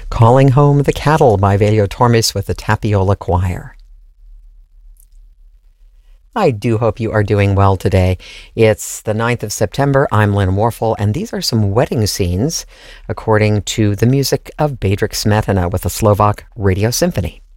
Calling Home the Cattle by Velio Tormes with the Tapiola Choir. I do hope you are doing well today. It's the 9th of September. I'm Lynn Warfel, and these are some wedding scenes according to the music of Bedřich Smetana with the Slovak Radio Symphony.